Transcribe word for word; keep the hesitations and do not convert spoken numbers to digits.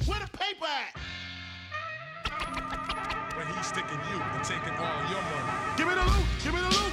Where the paper at? But he's sticking you and taking all your money. Give me the loot, give me the loot.